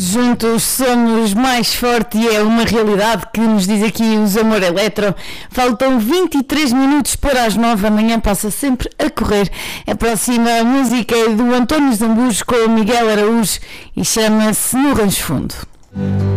Juntos somos mais forte e é uma realidade que nos diz aqui o Zamor Eletro. Faltam 23 minutos para as 9, amanhã passa sempre a correr. A próxima música é do António Zambujo com o Miguel Araújo e chama-se No Rancho Fundo.